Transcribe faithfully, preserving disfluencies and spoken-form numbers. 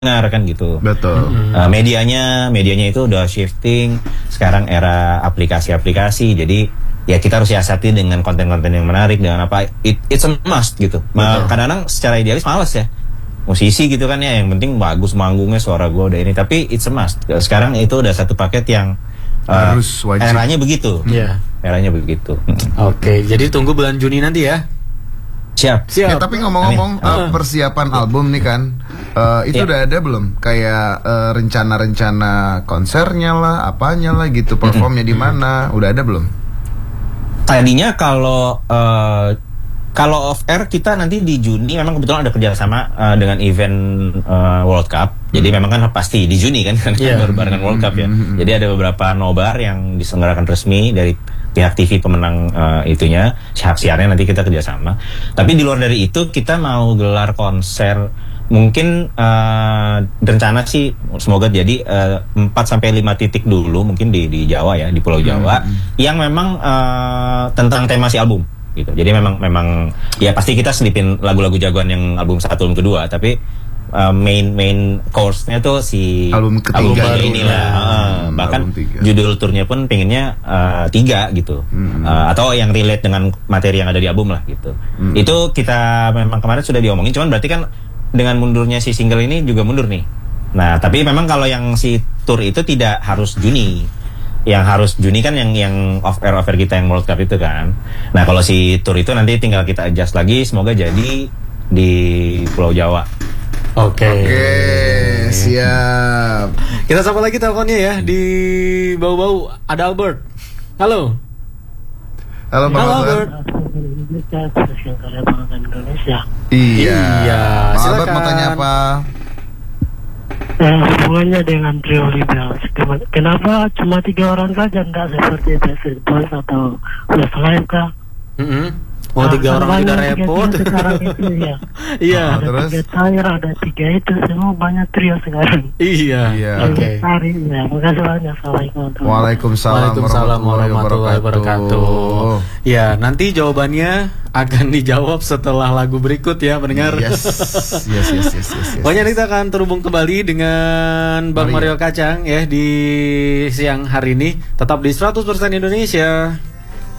pendengar kan gitu. Betul. Mm-hmm. Uh, medianya, medianya itu udah shifting. Sekarang era aplikasi-aplikasi. Jadi ya kita harus siasati dengan konten-konten yang menarik, dengan apa. It, it's a must gitu. Ma- kadang-kadang secara idealis malas ya. Musisi gitu kan ya, yang penting bagus manggungnya, suara gue udah ini. Tapi it's a must. Sekarang itu udah satu paket yang uh, harus wajib. Eranya begitu. Iya. Hmm. Eranya begitu. Oke, okay, jadi tunggu bulan Juni nanti ya. Siap. Siap. Ya, tapi ngomong-ngomong uh, persiapan album nih kan, uh, itu ya. Udah ada belum? Kayak uh, rencana-rencana konsernya lah, apanya lah gitu, performnya di mana? Udah ada belum? Tadinya kalau uh, kalau off air kita nanti di Juni memang kebetulan ada kerjasama uh, dengan event uh, World Cup. Jadi hmm. memang kan pasti di Juni kan, kan yeah. baru barengan World Cup ya. Hmm. Jadi ada beberapa nobar yang diselenggarakan resmi dari pihak T V pemenang uh, itunya, hak siarnya nanti kita kerjasama. Tapi di luar dari itu kita mau gelar konser mungkin uh, rencana sih semoga jadi uh, empat sampai lima titik dulu mungkin di di Jawa ya, di Pulau Jawa hmm. yang memang uh, tentang tema si album gitu. Jadi memang memang ya pasti kita selipin lagu-lagu jagoan yang album satu album kedua, tapi uh, main main course-nya tuh si album ketiga inilah. Uh, bahkan judul turnya pun pengennya uh, tiga gitu. Hmm. Uh, atau yang relate dengan materi yang ada di album lah gitu. Hmm. Itu kita memang kemarin sudah diomongin, cuman berarti kan dengan mundurnya si single ini juga mundur nih. Nah, tapi memang kalau yang si tour itu tidak harus Juni. Yang harus Juni kan yang yang off air off air kita yang World Cup itu kan. Nah kalau si tour itu nanti tinggal kita adjust lagi, semoga jadi di Pulau Jawa. Oke. Okay. Oke, okay, siap. Kita sapa lagi teleponnya ya di bau-bau ada Albert. Halo. Halo Bang Halo, Albert. Indonesia. Iya. Iya. Bang Albert mau tanya apa? Eh, hubungannya dengan trio Libels, kenapa cuma tiga orang saja, tidak seperti Backstreet Boys atau Westlife kah? Mm-hmm. Oh, nah, tiga orang tidak repot. Sekarang itu ya. Iya. Ada terus? tiga cair, ada tiga itu, semua banyak trio sekarang. Iya. Iya. Oke. Okay. Ya, makasih banyak. Assalamualaikum. Waalaikumsalam, Waalaikumsalam warahmatullahi wabarakatuh. Ya, nanti jawabannya akan dijawab setelah lagu berikut ya pendengar. Yes. Yes, yes, yes, yes, yes. Pokoknya kita akan terhubung kembali dengan Bang Mario Kacang ya di siang hari ini. Tetap di seratus persen Indonesia.